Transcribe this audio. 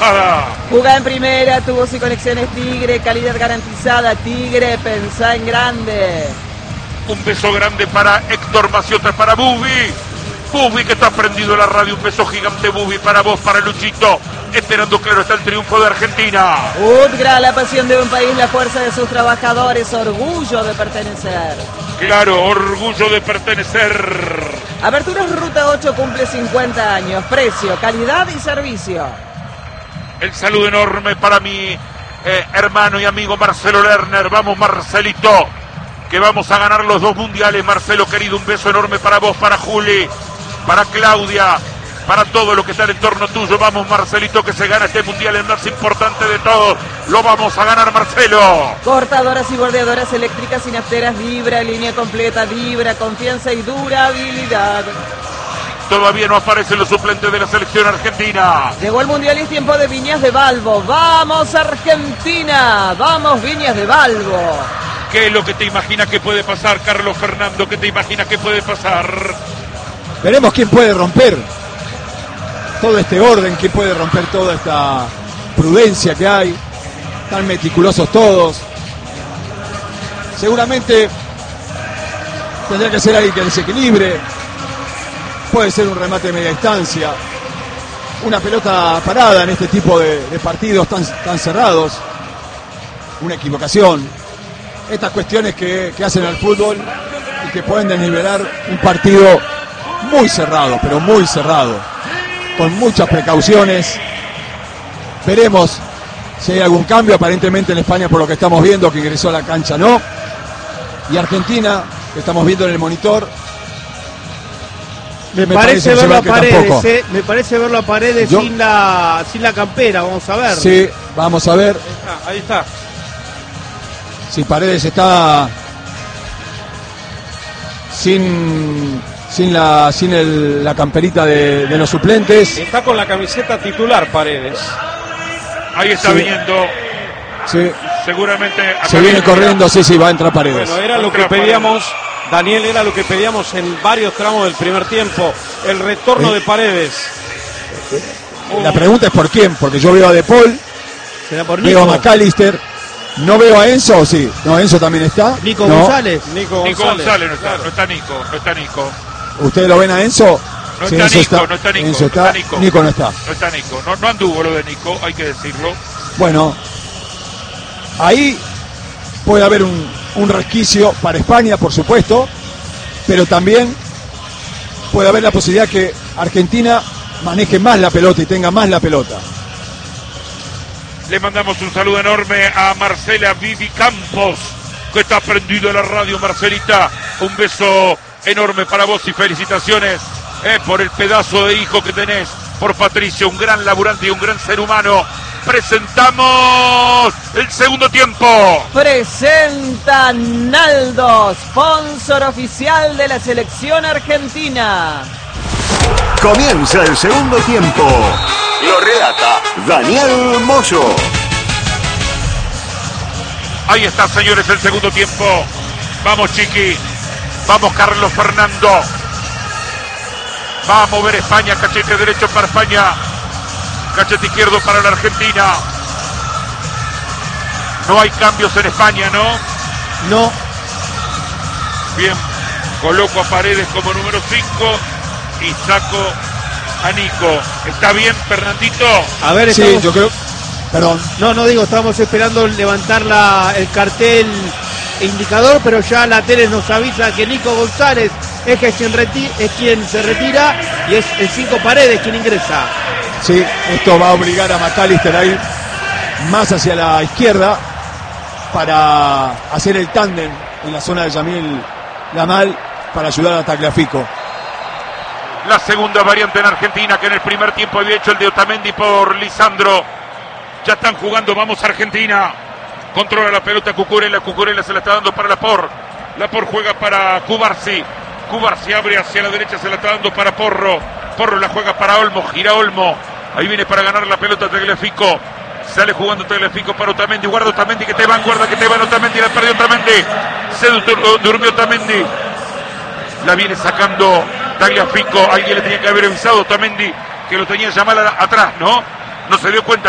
Posada. Jugá en primera, tubos y conexiones Tigre, calidad garantizada. Tigre, pensá en grande. Un beso grande para Héctor Maciota, para Bubi. Bubi que está prendido en la radio. Un beso gigante, Bubi, para vos, para Luchito. Esperando, claro, está el triunfo de Argentina. UTGRA, la pasión de un país, la fuerza de sus trabajadores, orgullo de pertenecer. Claro, orgullo de pertenecer. Aberturas Ruta 8 cumple 50 años. Precio, calidad y servicio. El saludo enorme para mi hermano y amigo Marcelo Lerner. Vamos, Marcelito, que vamos a ganar los 2 mundiales. Marcelo, querido, un beso enorme para vos, para Juli, para Claudia, para todo lo que está en el entorno tuyo. Vamos, Marcelito, que se gana este mundial, el más importante de todos. Lo vamos a ganar, Marcelo. Cortadoras y bordeadoras eléctricas y nafteras Vibra, línea completa Vibra, confianza y durabilidad. Todavía no aparecen los suplentes de la selección argentina. Llegó el mundial y es tiempo de Viñas de Balbo. ¡Vamos, Argentina! ¡Vamos, Viñas de Balbo! ¿Qué es lo que te imaginas que puede pasar, Carlos Fernando? ¿Qué te imaginas que puede pasar? Veremos quién puede romper todo este orden, quién puede romper toda esta prudencia que hay. Están meticulosos todos. Seguramente tendrá que ser alguien que desequilibre. Puede ser un remate de media distancia. Una pelota parada en este tipo de partidos tan cerrados. Una equivocación. Estas cuestiones que hacen al fútbol y que pueden desnivelar un partido muy cerrado, pero muy cerrado, con muchas precauciones. Veremos si hay algún cambio. Aparentemente en España, por lo que estamos viendo, que ingresó a la cancha no. Y Argentina, que estamos viendo en el monitor, me parece verlo a Paredes, me parece verlo a Paredes sin la campera. Vamos a ver. Sí, vamos a ver. Ahí está. Si Paredes está sin la camperita de los suplentes. Está con la camiseta titular Paredes. Ahí está viniendo. Sí. Seguramente. Se viene corriendo, sí, va a entrar Paredes. Bueno, era lo que pedíamos, Daniel, era lo que pedíamos en varios tramos del primer tiempo. El retorno de Paredes. La pregunta es por quién, porque yo veo a De Paul, veo a McAllister, no veo a Enzo, ¿o sí? No, Enzo también está. Nico no. González. Nico González no está, claro. No está Nico. ¿Ustedes lo ven a Enzo? No sí, está Enzo Nico, no está Nico. Enzo está, Nico no está. No está Nico, no anduvo lo de Nico, hay que decirlo. Bueno, ahí puede haber un resquicio para España, por supuesto, pero también puede haber la posibilidad que Argentina maneje más la pelota y tenga más la pelota. Le mandamos un saludo enorme a Marcela Vivi Campos, que está prendido en la radio. Marcelita, un beso enorme para vos y felicitaciones por el pedazo de hijo que tenés, por Patricio, un gran laburante y un gran ser humano. Presentamos el segundo tiempo. Presenta Naldo, sponsor oficial de la selección argentina. Comienza el segundo tiempo. Lo relata Daniel Moyo. Ahí está, señores, el segundo tiempo. Vamos, Chiqui. Vamos, Carlos Fernando. Va a mover España. Cachete derecho para España. Cachete izquierdo para la Argentina. No hay cambios en España, ¿no? No. Bien. Coloco a Paredes como número 5 y saco a Nico. ¿Está bien, Fernandito? A ver, sí, yo creo. Perdón. No, digo, estamos esperando levantar el cartel indicador, pero ya la tele nos avisa que Nico González es quien se retira y es el 5 Paredes quien ingresa. Sí, esto va a obligar a McAllister a ir más hacia la izquierda para hacer el tándem en la zona de Yamil Gamal para ayudar a Tagliafico. La segunda variante en Argentina, que en el primer tiempo había hecho el de Otamendi por Lisandro. Ya están jugando, vamos Argentina. Controla la pelota Cucurella se la está dando para Lapor juega para Cubarsi abre hacia la derecha, se la está dando para Porro la juega para Olmo, gira Olmo, ahí viene para ganar la pelota Tagliafico, sale jugando Tagliafico para Otamendi, guarda Otamendi que te van Otamendi, la perdió Otamendi, se durmió Otamendi, la viene sacando Tagliafico, alguien le tenía que haber avisado a Otamendi que lo tenía llamar atrás, ¿no? No se dio cuenta